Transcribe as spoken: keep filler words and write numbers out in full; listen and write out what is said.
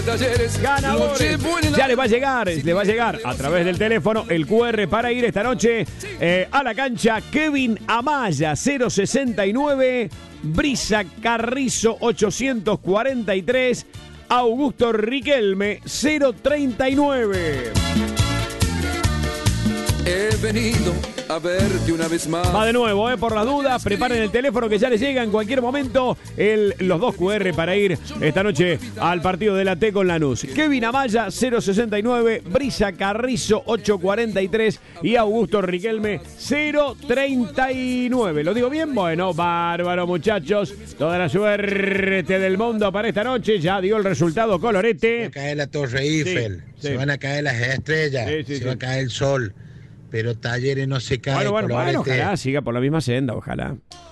Ganadores. Ya le va a llegar, le va a llegar a través del teléfono el cu erre para ir esta noche eh, a la cancha. Kevin Amaya, cero sesenta y nueve, Brisa Carrizo, ochocientos cuarenta y tres, Augusto Riquelme, cero treinta y nueve. He venido a verte una vez más. Va de nuevo, eh, por las dudas, preparen el teléfono que ya les llega en cualquier momento el, los dos cu erre para ir esta noche al partido de la T con Lanús. Kevin Amaya, cero sesenta y nueve, Brisa Carrizo, ochocientos cuarenta y tres y Augusto Riquelme, cero treinta y nueve. ¿Lo digo bien? Bueno, bárbaro, muchachos. Toda la suerte del mundo para esta noche. Ya dio el resultado Colorete. Se va a caer la Torre Eiffel, sí, se sí. van a caer las estrellas, Sí, sí, se sí. va a caer el sol. Pero Talleres no se cae. Bueno, bueno, bueno, Colorete. ojalá siga por la misma senda, ojalá.